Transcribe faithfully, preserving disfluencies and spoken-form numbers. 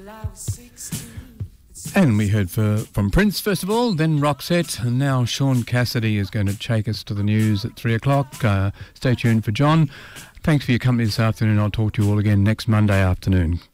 And we heard for, from Prince first of all, then Roxette, and now Sean Cassidy is going to take us to the news at three o'clock. Uh, stay tuned for John. Thanks for your company this afternoon. I'll talk to you all again next Monday afternoon.